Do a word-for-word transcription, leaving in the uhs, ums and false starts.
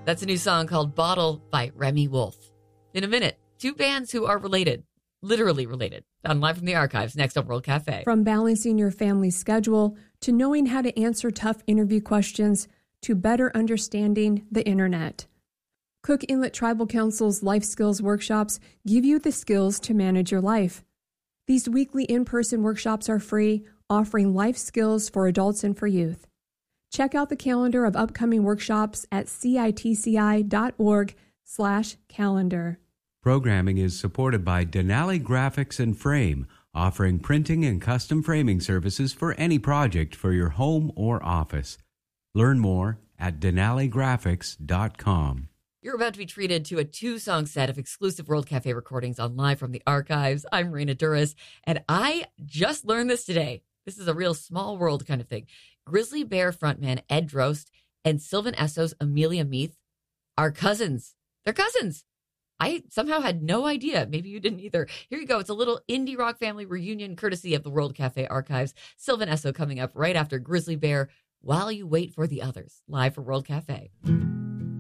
That's a new song called Bottle by Remy Wolf. In a minute, two bands who are related, literally related, on Live from the Archives next on World Cafe. From balancing your family's schedule to knowing how to answer tough interview questions to better understanding the internet. Cook Inlet Tribal Council's Life Skills Workshops give you the skills to manage your life. These weekly in-person workshops are free, offering life skills for adults and for youth. Check out the calendar of upcoming workshops at citci.org slash calendar. Programming is supported by Denali Graphics and Frame, offering printing and custom framing services for any project for your home or office. Learn more at denali graphics dot com. You're about to be treated to a two-song set of exclusive World Cafe recordings on Live from the Archives. I'm Raina Duras, and I just learned this today. This is a real small world kind of thing. Grizzly Bear frontman Ed Drost and Sylvan Esso's Amelia Meath are cousins. They're cousins. I somehow had no idea. Maybe you didn't either. Here you go. It's a little indie rock family reunion courtesy of the World Cafe Archives. Sylvan Esso coming up right after Grizzly Bear while you wait for the others. Live for World Cafe.